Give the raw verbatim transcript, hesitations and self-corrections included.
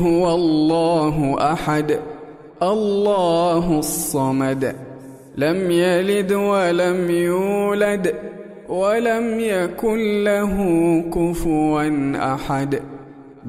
هو الله أحد الله الصمد لم يلد ولم يولد ولم يكن له كفوا أحد.